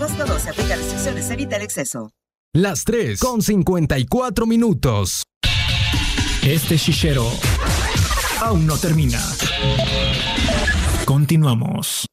Costo 2. Se aplica restricciones. Evita el exceso. Las 3:54 minutos. Este chichero aún no termina. Continuamos.